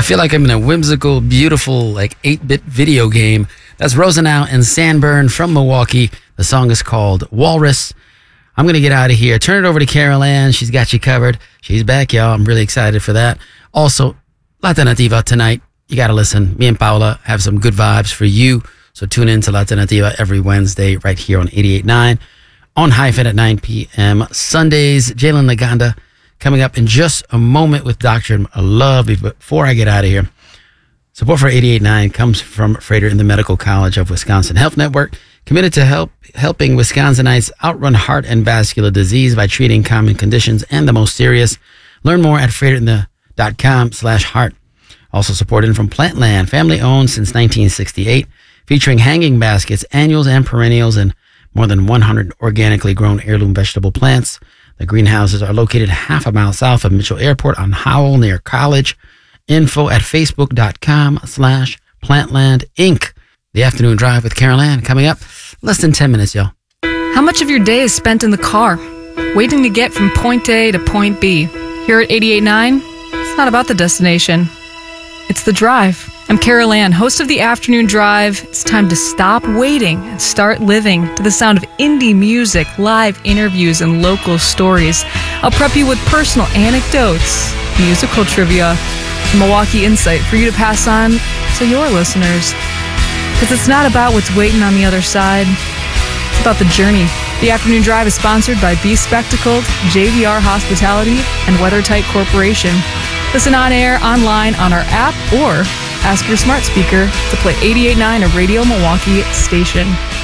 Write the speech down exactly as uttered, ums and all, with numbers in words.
feel like I'm in a whimsical, beautiful, like eight-bit video game. That's Rosenau and Sandburn from Milwaukee. The song is called Walrus. I'm going to get out of here. Turn it over to Carol Ann. She's got you covered. She's back, y'all. I'm really excited for that. Also, Latinativa tonight. You got to listen. Me and Paula have some good vibes for you. So tune in to Latinativa every Wednesday right here on eighty-eight point nine. On Hyphen at nine p.m. Sundays, Jalen Laganda coming up in just a moment with Doctor Love. Before I get out of here, support for eighty-eight point nine comes from Freighter and the Medical College of Wisconsin Health Network, committed to help helping Wisconsinites outrun heart and vascular disease by treating common conditions and the most serious. Learn more at freighter.com slash heart. Also supported from Plantland, family owned since nineteen sixty-eight, featuring hanging baskets, annuals, and perennials, and more than one hundred organically grown heirloom vegetable plants. The greenhouses are located half a mile south of Mitchell Airport on Howell near College. Info at facebook.com slash Plantland Inc. The Afternoon Drive with Carol Ann coming up. Less than ten minutes, y'all. How much of your day is spent in the car, waiting to get from point A to point B? Here at eighty-eight point nine, it's not about the destination. It's the drive. I'm Carol Ann, host of The Afternoon Drive. It's time to stop waiting and start living to the sound of indie music, live interviews, and local stories. I'll prep you with personal anecdotes, musical trivia, Milwaukee insight for you to pass on to your listeners. Because it's not about what's waiting on the other side. It's about the journey. The Afternoon Drive is sponsored by Be Spectacled, J V R Hospitality, and WeatherTight Corporation. Listen on air, online, on our app, or ask your smart speaker to play eighty-eight point nine, a Radio Milwaukee station.